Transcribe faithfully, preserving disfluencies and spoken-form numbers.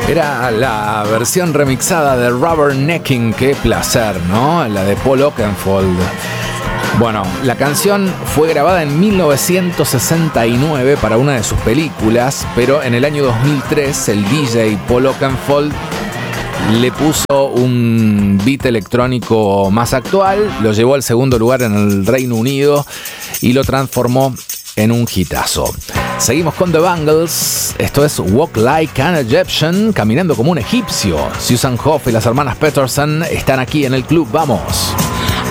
Era la versión remixada de Rubbernecking, qué placer, ¿no? La de Paul Oakenfold. Bueno, la canción fue grabada en mil novecientos sesenta y nueve para una de sus películas, pero en el año dos mil tres el D J Paul Oakenfold le puso un beat electrónico más actual, lo llevó al segundo lugar en el Reino Unido y lo transformó en un hitazo. Seguimos con The Bangles. Esto es Walk Like an Egyptian, caminando como un egipcio. Susan Hoff y las hermanas Peterson están aquí en el club. Vamos.